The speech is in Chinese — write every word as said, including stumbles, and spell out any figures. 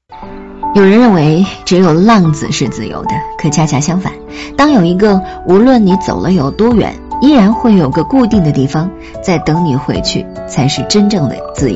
有人认为只有浪子是自由的，可恰恰相反，当有一个无论你走了有多远，依然会有个固定的地方在等你回去，才是真正的自由。